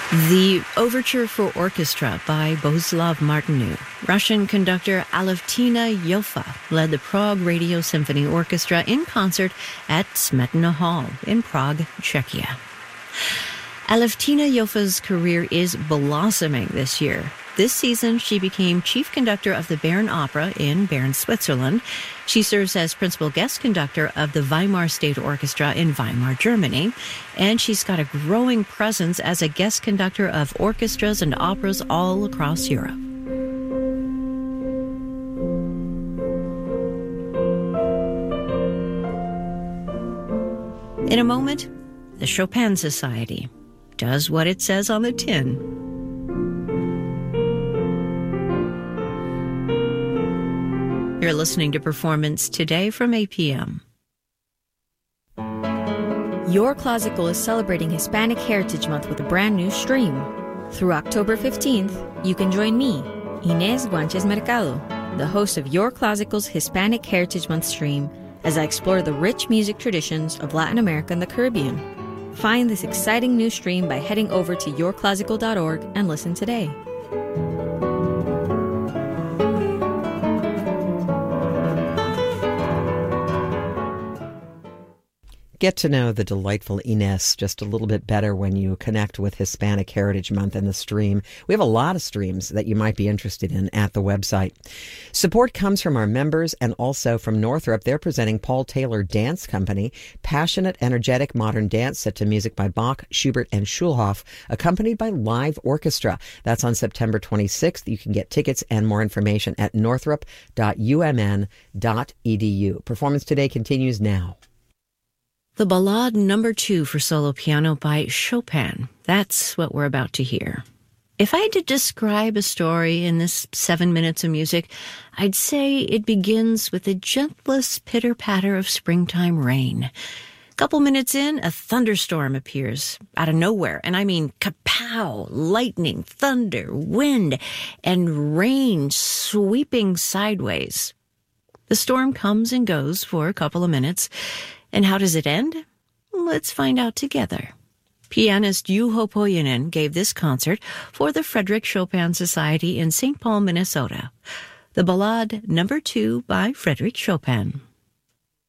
The Overture for Orchestra by Bohuslav Martinu. Russian conductor Alevtina Yofa led the Prague Radio Symphony Orchestra in concert at Smetana Hall in Prague, Czechia. Alevtina Yofa's career is blossoming this year. This season, she became chief conductor of the Bern Opera in Bern, Switzerland. She serves as principal guest conductor of the Weimar State Orchestra in Weimar, Germany. And she's got a growing presence as a guest conductor of orchestras and operas all across Europe. In a moment, the Chopin Society does what it says on the tin. You're listening to Performance Today from APM. Your Classical is celebrating Hispanic Heritage Month with a brand new stream. Through October 15th, you can join me, Inés Guanches Mercado, the host of Your Classical's Hispanic Heritage Month stream, as I explore the rich music traditions of Latin America and the Caribbean. Find this exciting new stream by heading over to yourclassical.org and listen today. Get to know the delightful Inés just a little bit better when you connect with Hispanic Heritage Month and the stream. We have a lot of streams that you might be interested in at the website. Support comes from our members and also from Northrop. They're presenting Paul Taylor Dance Company, passionate, energetic modern dance set to music by Bach, Schubert, and Schulhoff, accompanied by live orchestra. That's on September 26th. You can get tickets and more information at northrop.umn.edu. Performance Today continues now. The Ballade No. 2 for solo piano by Chopin. That's what we're about to hear. If I had to describe a story in this 7 minutes of music, I'd say it begins with the gentlest pitter-patter of springtime rain. Couple minutes in, a thunderstorm appears out of nowhere, and I mean kapow, lightning, thunder, wind, and rain sweeping sideways. The storm comes and goes for a couple of minutes. And how does it end? Let's find out together. Pianist Juho Pohjonen gave this concert for the Frederick Chopin Society in St. Paul, Minnesota. The Ballade No. 2 by Frederick Chopin.